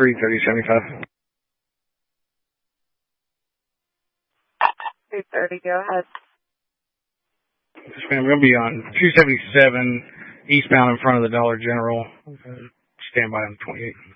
330-75. 230, go ahead. Yes, ma'am. We're going to be on 277 eastbound in front of the Dollar General. Stand by on 28.